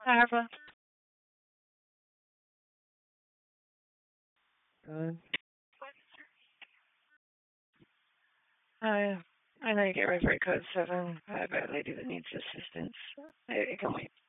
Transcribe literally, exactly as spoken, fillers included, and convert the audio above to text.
Arva. Good. I I know you get referee code seven. I have a lady that needs assistance. I, I can wait.